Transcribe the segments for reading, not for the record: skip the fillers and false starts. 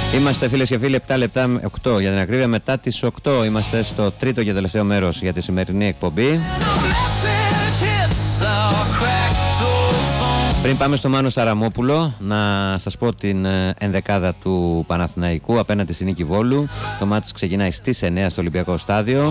Είμαστε φίλες και φίλοι 7 λεπτά 8 για την ακρίβεια, μετά τις 8 είμαστε στο τρίτο και τελευταίο μέρος για τη σημερινή εκπομπή. Πριν πάμε στο Μάνο Σταραμόπουλο, να σας πω την ενδεκάδα του Παναθηναϊκού απέναντι στη Νίκη Βόλου. Το μάτς ξεκινάει στις 9 στο Ολυμπιακό Στάδιο.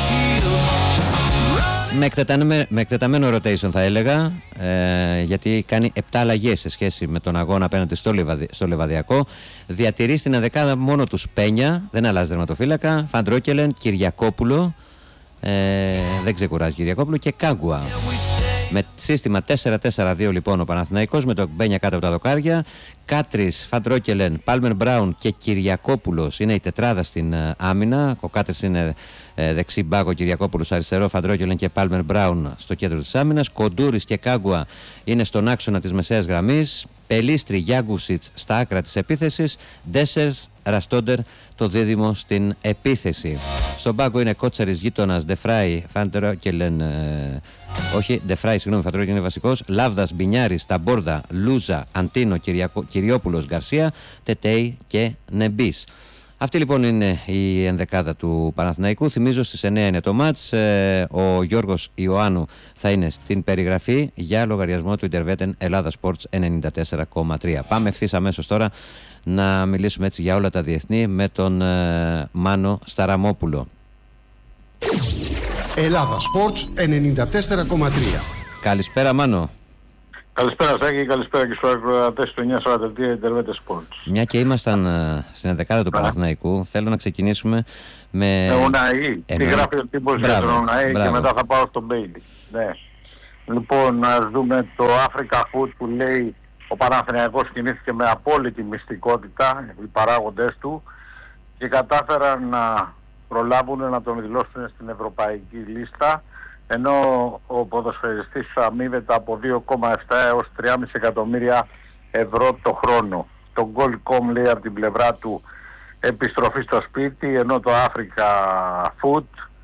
Με εκτεταμένο rotation θα έλεγα, γιατί κάνει 7 αλλαγές σε σχέση με τον αγώνα απέναντι στο Λεβαδιακό. Διατηρεί στην ενδεκάδα μόνο τους Πένια, δεν αλλάζει τερματοφύλακα, Φαντρόκελεν, Κυριακόπουλο, δεν ξεκουράζει Κυριακόπουλο, και Κάγκουα. Με σύστημα 4-4-2 λοιπόν ο Παναθηναϊκός, με τον Μπένια κάτω από τα δοκάρια. Κάτρις, Φαντρόκελεν, Πάλμερ Μπράουν και Κυριακόπουλος είναι η τετράδα στην άμυνα. Ο Κάτρις είναι δεξί μπάκο, Κυριακόπουλος αριστερό, Φαντρόκελεν και Πάλμερ Μπράουν στο κέντρο της άμυνας. Κοντούρης και Κάγκουα είναι στον άξονα της μεσαίας γραμμής. Πελίστρη, Γιάγκουσιτς στα άκρα της επίθεσης. Ντέσσερς, Ραστόντερ το δίδυμο στην επίθεση. Στον πάγκο είναι Κότσαρης, Γείτονας, Ντεφράι, Φαντρόκελεν. Όχι, Ντεφράι, συγγνώμη, Φαντρόκελεν είναι βασικός. Λάβδας, Μπινιάρης, Ταμπόρδα, Λούζα, Αντίνο, Κυριόπουλος, Γκαρσία, Τετέι και Νεμπής. Αυτή λοιπόν είναι η ενδεκάδα του Παναθηναϊκού. Θυμίζω στις 9 είναι το μάτς. Ο Γιώργος Ιωάννου θα είναι στην περιγραφή για λογαριασμό του Interveten Ελλάδα Sports 94,3. Πάμε ευθύς αμέσως τώρα να μιλήσουμε έτσι για όλα τα διεθνή με τον Μάνο Σταραμόπουλο. Ελλάδα Sports 94,3. Καλησπέρα Μάνο. Καλησπέρα Σάκη, καλησπέρα και στους ακροατές του 943 Interveten Sports. Μια και ήμασταν στην ενδεκάδα του Παναθηναϊκού, θέλω να ξεκινήσουμε με... Ουναή, τι γράφει ο τύπος για τον Ουναή και μετά θα πάω στον Μπέιλι. Ναι. Λοιπόν, να δούμε το Africa Food που λέει ο Παναθηναϊκός κινήθηκε με απόλυτη μυστικότητα, οι παράγοντες του, και κατάφεραν να προλάβουν να τον δηλώσουν στην ευρωπαϊκή λίστα, ενώ ο ποδοσφαιριστής αμείβεται από 2,7 έως 3,5 εκατομμύρια ευρώ το χρόνο. Το Goal.com λέει από την πλευρά του επιστροφή στο σπίτι, ενώ το Africa Food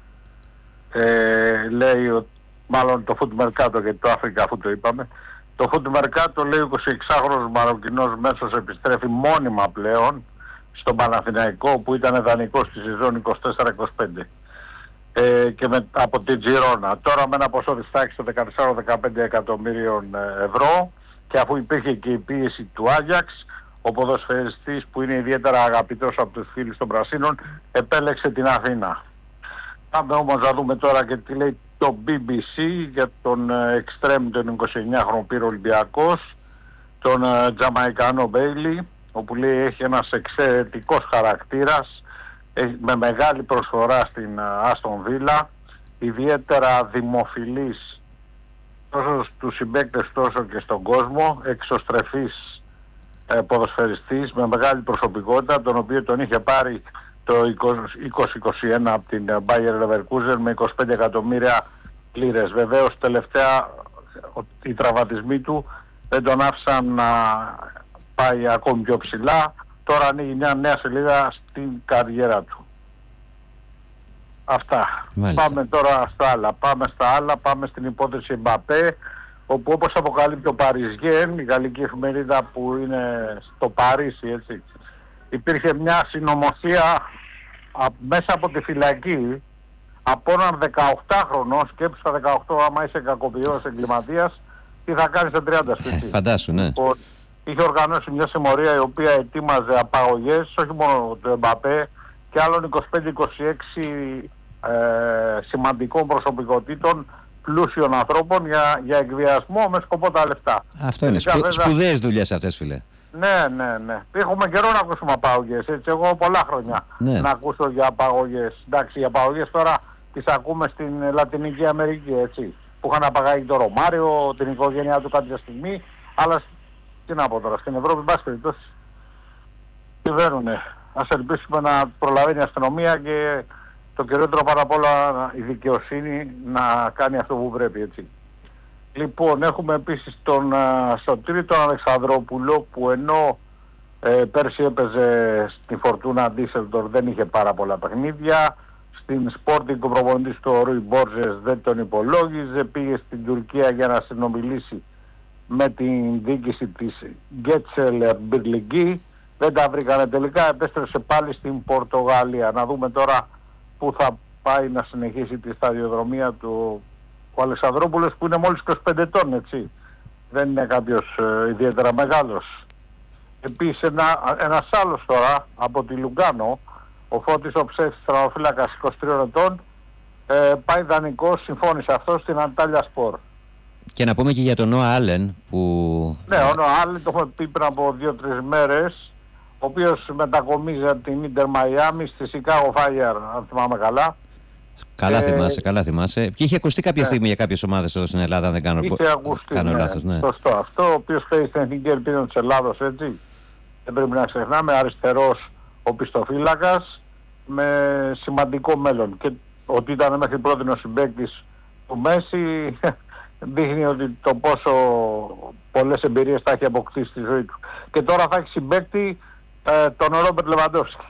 λέει, μάλλον το Food Mercato, γιατί το Africa Food το είπαμε, το Food Mercato λέει 26χρονος Μαροκινός μέσος επιστρέφει μόνιμα πλέον στον Παναθηναϊκό, που ήταν δανεικός στη σεζόν 24-25. Και από την Τζιρόνα. Τώρα με ένα ποσό της τάξης των 14-15 εκατομμύριων ευρώ, και αφού υπήρχε και η πίεση του Άγιαξ, ο ποδοσφαιριστής που είναι ιδιαίτερα αγαπητός από τους φίλους των Πρασίνων επέλεξε την Αθήνα. Πάμε όμως να δούμε τώρα και τι λέει το BBC για τον εξτρέμ, τον 29χρονο πύρο Ολυμπιακός, τον Τζαμαϊκάνο Μπέιλι, όπου λέει έχει ένας εξαιρετικός χαρακτήρας, με μεγάλη προσφορά στην Άστον Βίλα, ιδιαίτερα δημοφιλής τόσο στους συμπαίκτες τόσο και στον κόσμο, εξωστρεφής ποδοσφαιριστής με μεγάλη προσωπικότητα, τον οποίο τον είχε πάρει το 2021 από την Bayer Leverkusen με 25 εκατομμύρια λίρες. Βεβαίως τελευταία οι τραυματισμοί του δεν τον άφησαν να πάει ακόμη πιο ψηλά. Τώρα ανοίγει μια νέα σελίδα στην καριέρα του. Αυτά. Μάλιστα. Πάμε τώρα στα άλλα. Πάμε στην υπόθεση Μπαπέ, όπου όπως αποκαλύπτει ο Parisien, η γαλλική εφημερίδα που είναι στο Παρίσι, έτσι, υπήρχε μια συνωμοσία μέσα από τη φυλακή από έναν 18χρονο, σκέψου στα 18 άμα είσαι κακοποιός εγκληματίας, τι θα κάνεις σε 30 σπίτι. Φαντάσου, ναι. Είχε οργανώσει μια συμμορία η οποία ετοίμαζε απαγωγές, όχι μόνο του Εμπαπέ, και άλλων 25-26 σημαντικών προσωπικότητων πλούσιων ανθρώπων για εκβιασμό με σκοπό τα λεφτά. Αυτό είναι. Σπουδαίες δουλειές αυτές, φίλε. Ναι. Έχουμε καιρό να ακούσουμε απαγωγές. Έτσι, εγώ πολλά χρόνια να ακούσω για απαγωγές. Εντάξει, οι απαγωγές τώρα τις ακούμε στην Λατινική Αμερική, έτσι, που είχαν απαγάγει τον Ρωμάριο, την οικογένειά του κάποια στιγμή, αλλά τι να πω τώρα, στην Ευρώπη, μπας περιπτώσει, κυβέρνουνε. Ας ελπίσουμε να προλαβαίνει η αστυνομία και το κυριότερο πάρα απ' όλα η δικαιοσύνη να κάνει αυτό που πρέπει, έτσι. Λοιπόν, έχουμε επίσης τον Σωτήρη τον Αλεξανδρόπουλο, που ενώ πέρσι έπαιζε στη Φορτούνα Ντίσσελντορφ, δεν είχε πάρα πολλά παιχνίδια. Στην Sporting ο προπονητής του Ρούι Μπόρζες δεν τον υπολόγιζε, πήγε στην Τουρκία για να συνομιλήσει με την διοίκηση της Γκέτσελ Μπιρλιγκή, δεν τα βρήκανε τελικά, επέστρεψε πάλι στην Πορτογαλία. Να δούμε τώρα πού θα πάει να συνεχίσει τη σταδιοδρομία του ο Αλεξανδρόπουλος, που είναι μόλις 25 ετών, έτσι. Δεν είναι κάποιος ιδιαίτερα μεγάλος. Επίσης ένας άλλος τώρα από τη Λουγκάνο, ο Φώτης ο Ψεύτης, τερματοφύλακας 23 ετών, πάει δανεικός, συμφώνησε αυτό στην Αντάλια Σπορ. Και να πούμε και για τον Νόα Άλεν που... Ναι, ο Νόα Άλεν το έχουμε πει πριν από 2-3 μέρες, ο οποίος μετακομίζει από την Ίντερ Μαϊάμι στη Chicago Fire, αν θυμάμαι καλά. Καλά θυμάσαι. Και είχε ακουστεί κάποια στιγμή για κάποιες ομάδες εδώ στην Ελλάδα, αν δεν κάνω λάθος. Ναι. Σωστό αυτό, ο οποίος παίζει στην Εθνική Ελπίδα της Ελλάδος, έτσι. Δεν πρέπει να ξεχνάμε, αριστερός οπισθοφύλακας με σημαντικό μέλλον. Και ότι ήταν μέχρι πρώτη ο συμπαίκτης του Μέση δείχνει ότι το πόσο πολλές εμπειρίες θα έχει αποκτήσει στη ζωή του. Και τώρα θα έχει συμπαίκτη τον Ρόμπερτ Λεβαντόφσκι,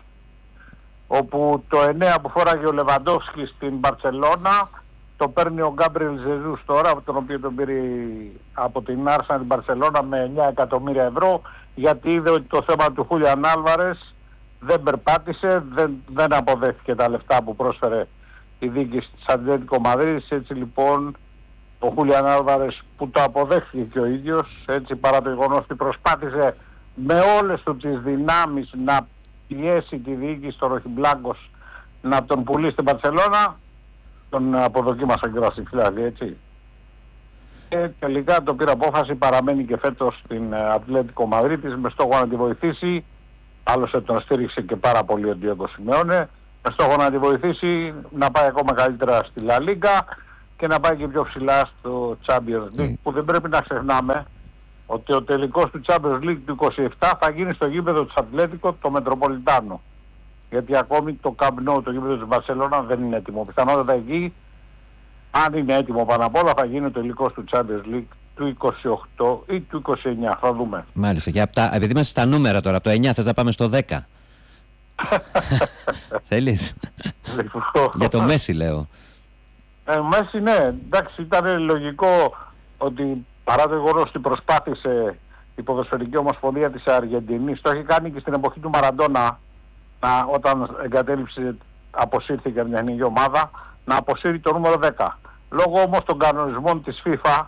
όπου το 9 που φόραγε ο Λεβαντόφσκι στην Μπαρσελόνα το παίρνει ο Γκάμπριελ Ζεζούς τώρα, τον οποίο τον πήρε από την Άρσεν την Μπαρσελόνα με 9 εκατομμύρια ευρώ, γιατί είδε ότι το θέμα του Χούλιαν Άλβαρες δεν περπάτησε, δεν αποδέχθηκε τα λεφτά που πρόσφερε η διοίκηση της Ατλέτικο Μαδρίτης. Έτσι λοιπόν ο Χούλιαν Άλβαρες, που το αποδέχθηκε και ο ίδιος, έτσι, παρά το γεγονός ότι προσπάθησε με όλες του τις δυνάμεις να πιέσει τη διοίκηση των Ροχιμπλάνκος να τον πουλήσει στην Μπαρσελόνα, τον αποδοκίμασαν και βασιλιάδη, έτσι. Και τελικά το πήρε απόφαση, παραμένει και φέτος στην Ατλέτικο Μαδρίτης με στόχο να τη βοηθήσει. Άλλωστε τον στήριξε και πάρα πολύ ο Ντιέγκο Σιμεώνε, με στόχο να τη βοηθήσει να πάει ακόμα καλύτερα στη Λα Λίγκα και να πάει και πιο ψηλά στο Champions League, που δεν πρέπει να ξεχνάμε ότι ο τελικός του Champions League του 27 θα γίνει στο γήπεδο της Ατλέτικο, το Μετροπολιτάνο. Γιατί ακόμη το Camp Nou, το γήπεδο της Μπαρσελόνα, δεν είναι έτοιμο. Πιθανότατα εκεί, αν είναι έτοιμο πάνω απ' όλα, θα γίνει ο τελικός του Champions League του 28 ή του 29. Θα δούμε. Μάλιστα. Και επειδή είμαστε στα νούμερα τώρα, το 9 θες να πάμε στο 10. Θέλεις? Για το Μέση λέω. Μέση, ναι. Εντάξει, ήταν λογικό ότι παρά το γεγονός ότι προσπάθησε η Ποδοσφαιρική Ομοσπονδία της Αργεντινής, το έχει κάνει και στην εποχή του Μαραντόνα, όταν εγκατέλειψε, αποσύρθηκε από μια εθνική ομάδα, να αποσύρει το νούμερο 10. Λόγω όμως των κανονισμών της FIFA,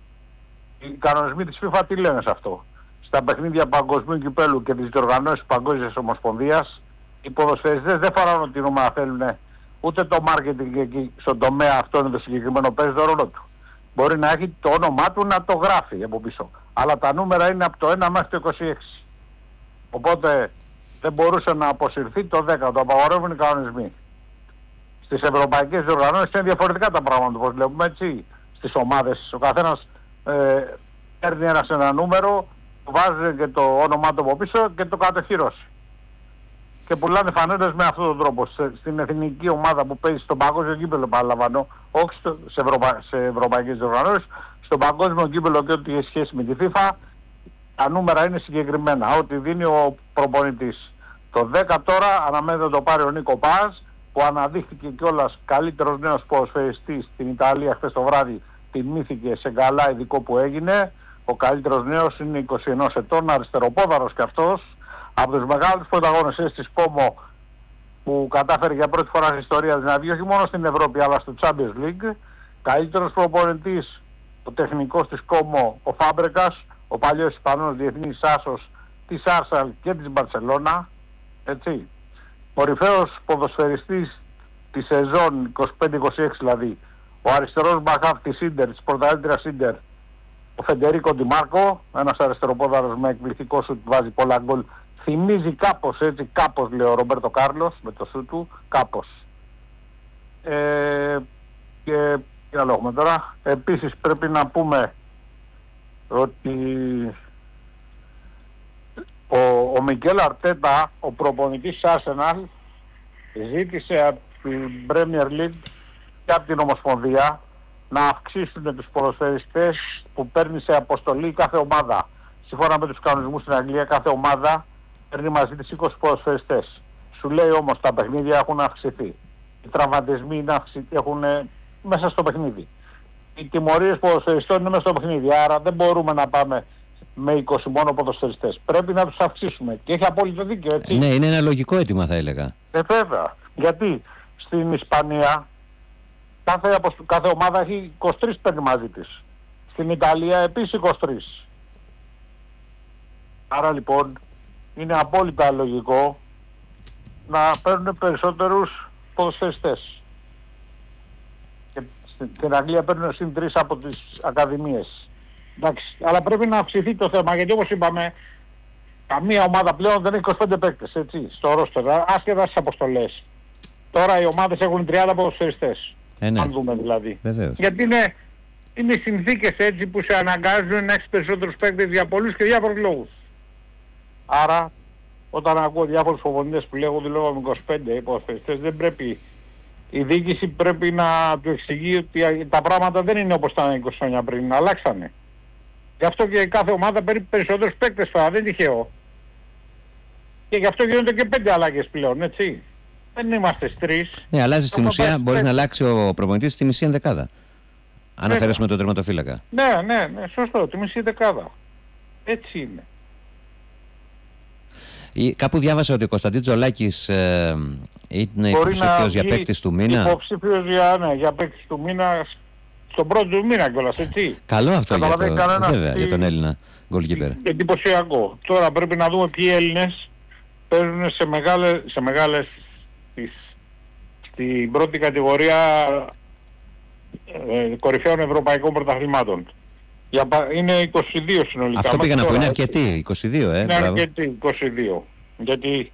οι κανονισμοί της FIFA τι λένε σε αυτό? Στα παιχνίδια παγκοσμίου κυπέλου και τις διοργανώσεις της Παγκόσμιας Ομοσπονδίας, οι ποδοσφαιριστές δεν φοράνε ό,τι νούμερα θέλουν, ούτε το marketing εκεί στον τομέα αυτό είναι το συγκεκριμένο, παίζει το ρόλο του. Μπορεί να έχει το όνομά του να το γράφει από πίσω, αλλά τα νούμερα είναι από το 1 μέχρι το 26. Οπότε δεν μπορούσε να αποσυρθεί το 10, το απαγορεύουν οι κανονισμοί. Στις ευρωπαϊκές διοργανώσεις είναι διαφορετικά τα πράγματα, όπως βλέπουμε, έτσι. Στις ομάδες ο καθένας παίρνει ένα νούμερο, βάζει και το όνομά του από πίσω και το κατοχυρώσει. Και πουλάνε φανέλες με αυτόν τον τρόπο. Στην εθνική ομάδα που παίζει στον παγκόσμιο κύπελλο, παραλαμβάνω, όχι σε ευρωπαϊκές διοργανώσεις, στον παγκόσμιο κύπελλο και ό,τι έχει σχέση με τη FIFA, τα νούμερα είναι συγκεκριμένα. Ό,τι δίνει ο προπονητής. Το 10 τώρα αναμένεται να το πάρει ο Νίκο Πας, που αναδείχθηκε κιόλας καλύτερος νέος ποδοσφαιριστής στην Ιταλία χθες το βράδυ, τιμήθηκε σε γκαλά ειδικό που έγινε. Ο καλύτερος νέος είναι 21 ετών, αριστεροπόδαρος κι αυτός, από τους μεγάλους πρωταγωνιστές της Κόμο, που κατάφερε για πρώτη φορά στην ιστορία να βγει όχι μόνο στην Ευρώπη αλλά στο Champions League. Καλύτερος προπονητής, ο τεχνικός της Κόμο, ο Φάμπρεκας, ο παλιός Ισπανός διεθνής άσος της Άρσαλ και της Μπαρσελόνα, έτσι. Κορυφαίος ποδοσφαιριστής της σεζόν 25-26 δηλαδή, ο αριστερός μπακάπ της Ίντερ, της πρωταθλήτριας Ίντερ, ο Φεντερίκο Ντιμάρκο, ένας αριστεροπόδαρος με εκπληκτικό σουτ, βάζει πολλά γκολ. Θυμίζει κάπως, έτσι, κάπως λέει ο Ρομπέρτο Κάρλος με το σουτ του, κάπως. Και τι άλλο έχουμε τώρα? Επίσης πρέπει να πούμε ότι ο Μικέλ Αρτέτα, ο προπονητής Arsenal, ζήτησε από την Premier League και από την Ομοσπονδία να αυξήσουν τους ποδοσφαιριστές που παίρνει σε αποστολή κάθε ομάδα. Σύμφωνα με τους κανονισμούς στην Αγγλία, κάθε ομάδα παίρνει μαζί τις 20 ποδοσφαιριστές. Σου λέει όμως τα παιχνίδια έχουν αυξηθεί. Οι τραυματισμοί έχουν μέσα στο παιχνίδι. Οι τιμωρίες ποδοσφαιριστών είναι μέσα στο παιχνίδι. Άρα δεν μπορούμε να πάμε με 20 μόνο ποδοσφαιριστές. Πρέπει να τους αυξήσουμε. Και έχει απόλυτο δίκιο, έτσι. Ναι, είναι ένα λογικό αίτημα, θα έλεγα. Βέβαια. Γιατί στην Ισπανία κάθε ομάδα έχει 23 παίρνει μαζί της. Στην Ιταλία επίσης 23. Άρα λοιπόν είναι απόλυτα λογικό να παίρνουν περισσότερους ποδοσφαιριστές. Και στην Αγγλία παίρνουν συν 3 από τις ακαδημίες. Εντάξει, αλλά πρέπει να αυξηθεί το θέμα, γιατί όπως είπαμε, καμία ομάδα πλέον δεν έχει 25 παίκτες, έτσι, στο ρόστερ, άσχετα στις αποστολές. Τώρα οι ομάδες έχουν 30 ποδοσφαιριστές, Ναι. αν δούμε δηλαδή. Βεβαίως. Γιατί είναι οι συνθήκες έτσι που σε αναγκάζουν να έχεις περισσότερους παίκτες για πολλούς και διάφορους λόγους. Άρα, όταν ακούω διάφορους προπονητές που λέγουν δουλεύω με 25 ποδοσφαιριστές, δεν πρέπει. Η διοίκηση πρέπει να του εξηγεί ότι τα πράγματα δεν είναι όπως ήταν 20 χρόνια πριν, αλλάξανε. Γι' αυτό και κάθε ομάδα παίρνει περισσότερους παίκτες τώρα, δεν είναι τυχαίο. Και γι' αυτό γίνονται και 5 αλλαγές πλέον, έτσι. Δεν είμαστε στις 3. Ναι, αλλάζει στην ουσία, μπορεί να αλλάξει ο προπονητής στη μισή ενδεκάδα. Αν αφαιρέσουμε τον τερματοφύλακα. Ναι, σωστό, τη μισή δεκάδα. Έτσι είναι. Κάπου διάβασα ότι ο Κωνσταντίν Τζολάκης είναι υποψήφιος για παίκτης του μήνα. Υποψήφιος για παίκτης του μήνα, στον πρώτο του μήνα κιόλας, έτσι. Καλό αυτό για τον Έλληνα goalkeeper. Εντυπωσιακό. Τώρα πρέπει να δούμε ποιοι Έλληνες παίζουν σε μεγάλες στην πρώτη κατηγορία κορυφαίων ευρωπαϊκών πρωταθλημάτων. Είναι 22 συνολικά. Αυτό πήγα να πω, είναι αρκετοί, 22 Είναι αρκετοί, 22. Γιατί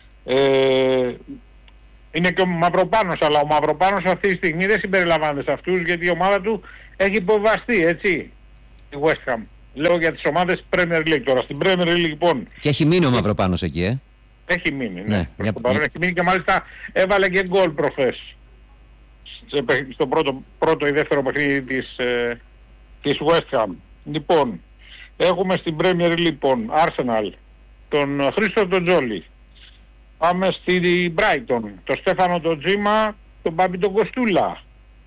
είναι και ο Μαυροπάνος, αλλά ο Μαυροπάνος αυτή τη στιγμή δεν συμπεριλαμβάνεται σε αυτούς, γιατί η ομάδα του έχει υποβαστεί, έτσι, η West Ham. Λέω για τις ομάδες Premier League τώρα. Στην Premier League λοιπόν. Και έχει μείνει ο Μαυροπάνος εκεί, Έχει μείνει, ναι. Έχει μείνει και μάλιστα έβαλε και γκολ προχθές. Στο πρώτο ή δεύτερο παιχνίδι της West Ham. Λοιπόν, έχουμε στην Premier League λοιπόν Arsenal, τον Χρήστο τον Τζόλι. Πάμε στη Brighton, τον Στέφανο τον Τζίμα, τον Μπάμπη τον Κοστούλα.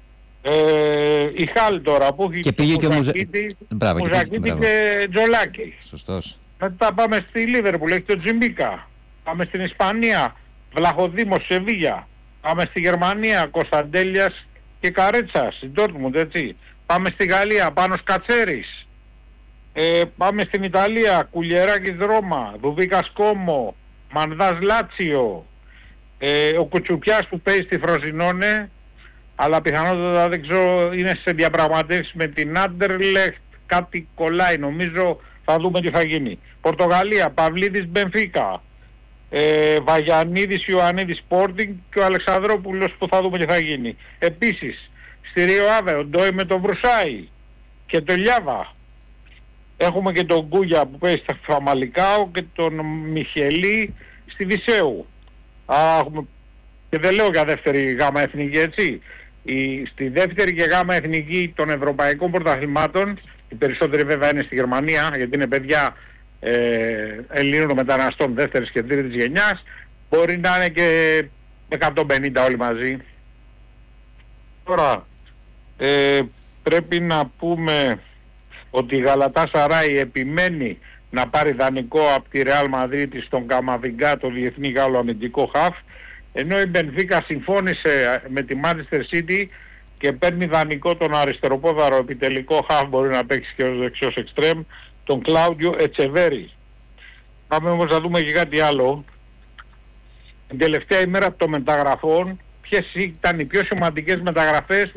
Η Χάλ τώρα που έχει και πήγε και Μουζακίτη και Τζολάκη. Σωστός. Μετά πάμε στη Λίβερπουλ, έχει τον Τζιμπίκα. Πάμε στην Ισπανία, Βλαχοδήμος, Σεβίγια. Πάμε στη Γερμανία, Κωνσταντέλιας και Καρέτσας, στην Ντόρτμουντ, έτσι. Πάμε στη Γαλλία, Πάνος Κατσέρης. Πάμε στην Ιταλία, Κουλιεράκης Ρώμα, Δουβίκας Κόμο, Μανδάς Λάτσιο. Ο Κουτσουπιάς που παίζει στη Φροζινόνε, αλλά πιθανότατα δεν ξέρω, είναι σε διαπραγματεύσεις με την Άντερλεχτ, κάτι κολλάει νομίζω, θα δούμε τι θα γίνει. Πορτογαλία, Παυλίδης Μπενφίκα, Βαγιανίδης Ιωαννίδης Sporting και ο Αλεξανδρόπουλος που θα δούμε τι θα γίνει. Επίσης, στη Ρίο Άβε, ο Ντόι με τον Βρουσάη και τον Λιάβα. Έχουμε και τον Γκούγια που παίζει στα Φαμαλικάο και τον Μιχελή στη Βυσσέου. Και δεν λέω για δεύτερη γάμα εθνική, έτσι. Στη δεύτερη και γάμα εθνική των ευρωπαϊκών πρωταθλημάτων, οι περισσότεροι βέβαια είναι στη Γερμανία, γιατί είναι παιδιά Ελλήνων μεταναστών δεύτερης και τρίτης γενιάς, μπορεί να είναι και 150 όλοι μαζί. Τώρα πρέπει να πούμε ότι η Γαλατά Σαράι επιμένει να πάρει δανεικό από τη Ρεάλ Μαδρίτη στον Καμαβιγκά, το διεθνή Γάλλο αμυντικό χαφ, ενώ η Μπενφίκα συμφώνησε με τη Manchester City και παίρνει δανεικό τον αριστεροπόδαρο επιτελικό χαφ, μπορεί να παίξει και ως δεξιός εξτρέμ, τον Κλάουδιο Ετσεβέρι. Πάμε όμως να δούμε και κάτι άλλο. Την τελευταία ημέρα των μεταγραφών, ποιες ήταν οι πιο σημαντικές μεταγραφές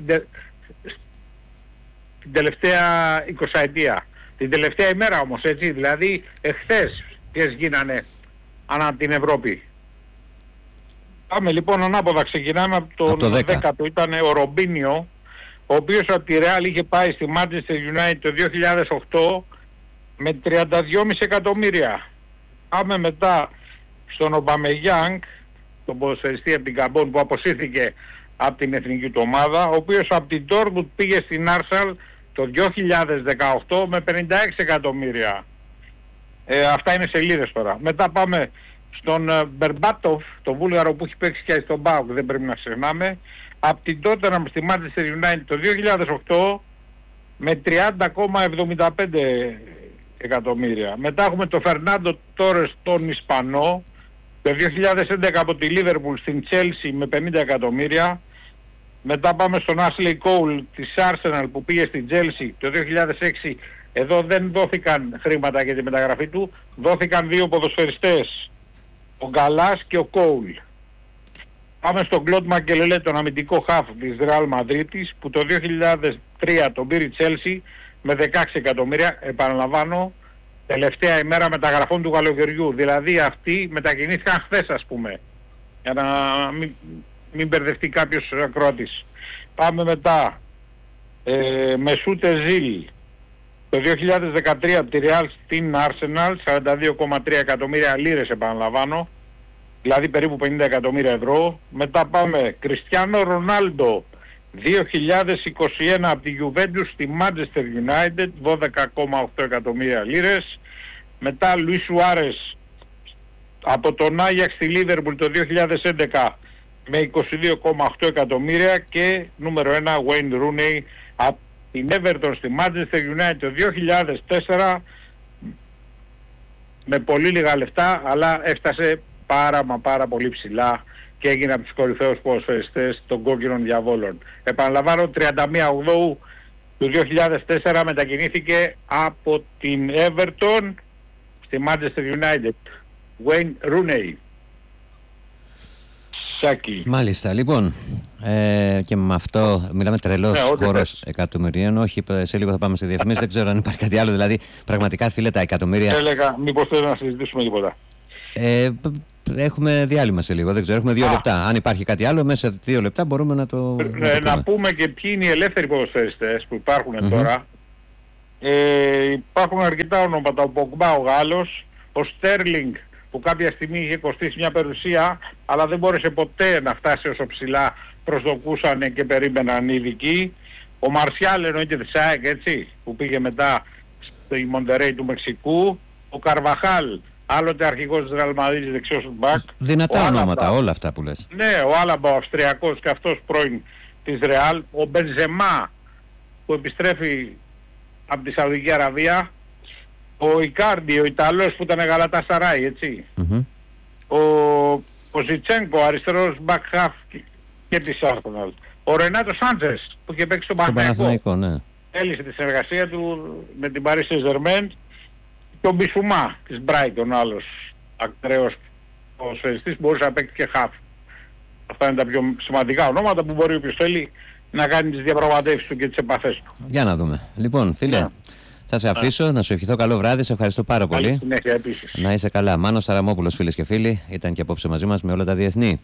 την τελευταία 20 ετία. Την τελευταία ημέρα όμως, έτσι, δηλαδή εχθές ποιες γίνανε ανά την Ευρώπη. Πάμε λοιπόν ανάποδα, ξεκινάμε από τον 10ο, ήταν ο Ρομπίνιο, ο οποίος από τη Real είχε πάει στη Manchester United το 2008 με 32,5 εκατομμύρια. Πάμε μετά στον Ομπαμεγιάνγκ, τον ποδοσφαιριστή από την Καμπόν που αποσύρθηκε από την εθνική του ομάδα, ο οποίος από την Dortmund πήγε στην Arsenal το 2018 με 56 εκατομμύρια. Αυτά είναι σελίδες τώρα. Μετά πάμε στον Μπερμπάτοφ, τον Βούλγαρο που έχει παίξει και στον ΠΑΟΚ, δεν πρέπει να ξεχνάμε, από την Tottenham στη Manchester United το 2008 με 30,75 εκατομμύρια. Μετά έχουμε τον Φερνάντο Τόρες, τον Ισπανό, το 2011 από τη Λίβερπουλ στην Τσέλσι με 50 εκατομμύρια. Μετά πάμε στον Ashley Cole της Arsenal που πήγε στην Τσέλσι το 2006. Εδώ δεν δόθηκαν χρήματα για τη μεταγραφή του, δόθηκαν 2 ποδοσφαιριστές, ο Γκαλάς και ο Κόουλ. Πάμε στον Κλοντ Μακελελέ, τον αμυντικό χαφ της Real Μαδρίτης, που το 2003 τον πήρε η Τσέλσι με 16 εκατομμύρια, επαναλαμβάνω, τελευταία ημέρα μεταγραφών του καλοκαιριού. Δηλαδή αυτοί μετακινήθηκαν χθες, ας πούμε, για να μην μπερδευτεί κάποιος ακροατής. Πάμε μετά, Μεσούτε Ζιλ, το 2013 από τη Real στην Arsenal, 42,3 εκατομμύρια λίρες επαναλαμβάνω, δηλαδή περίπου 50 εκατομμύρια ευρώ. Μετά πάμε Κριστιάνο Ρονάλντο, 2021 από τη Juventus στη Manchester United, 12,8 εκατομμύρια λίρες. Μετά Λουίς Σουάρες από τον Άγιαξ στη Liverpool το 2011 με 22,8 εκατομμύρια. Και νούμερο 1 Wayne Rooney από την Everton στη Manchester United το 2004 με πολύ λίγα λεφτά, αλλά έφτασε πάρα πολύ ψηλά και έγινε από τους κορυφαίους ποδοσφαιριστές των κόκκινων διαβόλων. Επαναλαμβάνω, 31 Οκτώβρου του 2004 μετακινήθηκε από την Everton στη Manchester United. Wayne Rooney. Σάκη. Μάλιστα, λοιπόν, και με αυτό μιλάμε τρελός χώρος εκατομμυρίων. Όχι, σε λίγο θα πάμε σε διαφημίσεις, δεν ξέρω αν υπάρχει κάτι άλλο. Δηλαδή, πραγματικά, φίλε, τα εκατομμύρια... Έλεγα, μήπως θέλω να συζητήσουμε τίποτα. Έχουμε διάλειμμα σε λίγο, δεν ξέρω, έχουμε 2 λεπτά. Αν υπάρχει κάτι άλλο, μέσα σε 2 λεπτά μπορούμε να το... Να πούμε και ποιοι είναι οι ελεύθεροι ποδοσφαιριστές που υπάρχουν τώρα. Υπάρχουν αρκετά ονόματα, ο Πογμπά ο Γάλλος, ο Στέρλινγκ που κάποια στιγμή είχε κοστίσει μια περιουσία, αλλά δεν μπόρεσε ποτέ να φτάσει όσο ψηλά προσδοκούσαν και περίμεναν οι ειδικοί. Ο Μαρσιάλ εννοείται της ΑΕΚ, έτσι, που πήγε μετά στη Μοντερέι του Μεξικού. Ο Καρβαχάλ, άλλοτε αρχηγός της Ρεάλ Μαδρίτης, δεξιός μπακ. Δυνατά ονόματα, όλα αυτά που λες. Ναι, ο Άλαμπα, ο Αυστριακός και αυτός πρώην της Ρεάλ. Ο Μπενζεμά που επιστρέφει από τη Σαουδική Αραβία. Ο Ικάρντι, ο Ιταλός που ήταν Γαλατασαράι, έτσι. Ο Ζιτσένκο, αριστερός back half και της Arsenal. Ο Ρενάτο Σάντζες που είχε παίξει στον Παναθηναϊκό. Ναι. Έλυσε τη συνεργασία του με την Paris Saint-Germain. Και ο Μπισουμά της Brighton, άλλος ακραίος ποδοσφαιριστής, μπορούσε να παίξει και half. Αυτά είναι τα πιο σημαντικά ονόματα που μπορεί όποιος θέλει να κάνει τις διαπραγματεύσεις του και τις επαφές του. Για να δούμε. Λοιπόν, φίλε, θα σε αφήσω, να σου ευχηθώ καλό βράδυ, σε ευχαριστώ πάρα πολύ. Καλή συνέχεια επίσης. Να είσαι καλά. Μάνος Σαραμόπουλος, φίλες και φίλοι, ήταν και απόψε μαζί μας με όλα τα διεθνή.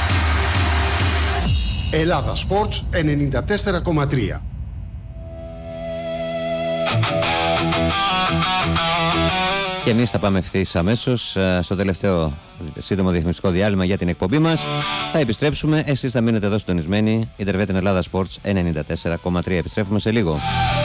Ελλάδα Sports 94,3. Και εμείς θα πάμε ευθύς αμέσως στο τελευταίο σύντομο διαφημιστικό διάλειμμα για την εκπομπή μας. Θα επιστρέψουμε, εσείς θα μείνετε εδώ συντονισμένοι. Ιντερβέτεν Ελλάδα Sports 94,3. Επιστρέφουμε σε λίγο.